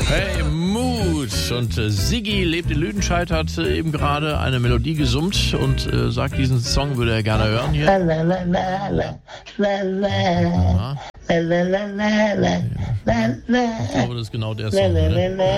Hey, Mut! Und Siggi lebt in Lüdenscheid, hat eben gerade eine Melodie gesummt und sagt, diesen Song würde er gerne hören hier. Ich glaube, das ist genau der Song. Ne?